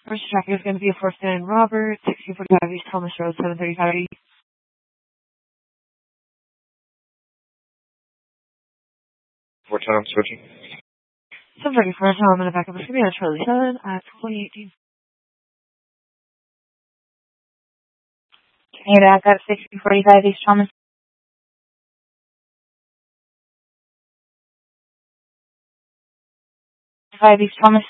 First tracker is going to be a 4th Robert, 1645 East Thomas Road, 735 East. What time switching? 734, I'm going to back up. It's going to be on Charlie 7 at 2018. Can you back up 1645 East Thomas? 5 East Thomas.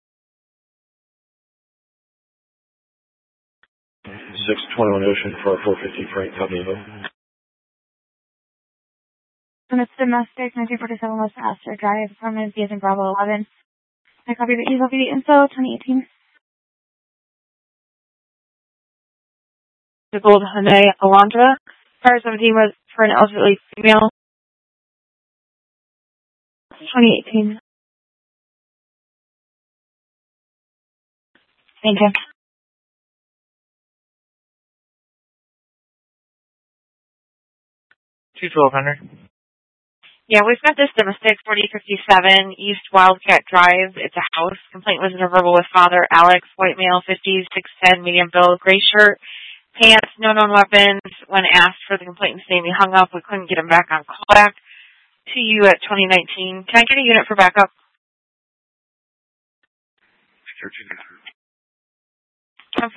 621 Ocean for 450 Frank Coveyville. And it's domestic, 1947 West Astor Drive, Permanent Vs in Bravo 11. I copy the EVD info, 2018. The gold Hyundai Elantra. Prior 17 was for an elderly female. 2018. Thank you. 21200. Yeah, we've got this domestic 4057 East Wildcat Drive. It's a house. Complaint was interverbal with father, Alex, white male, 50s, 6'10", medium build, gray shirt, pants, no known weapons. When asked for the complainant's name, he hung up. We couldn't get him back on callback. To you at 2019. Can I get a unit for backup? 10-4.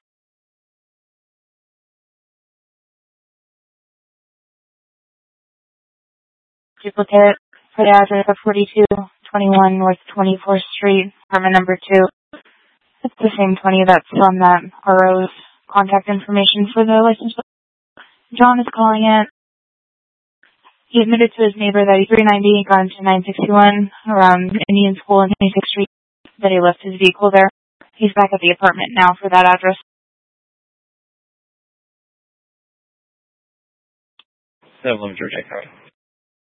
Duplicate for the address of 4221 North 24th Street, apartment number 2. It's the same 20 that's on that RO's contact information for the license. John is calling it. He admitted to his neighbor that he's 390, got into 961 around Indian School on 26th Street, that he left his vehicle there. He's back at the apartment now for that address. 711 Georgia County.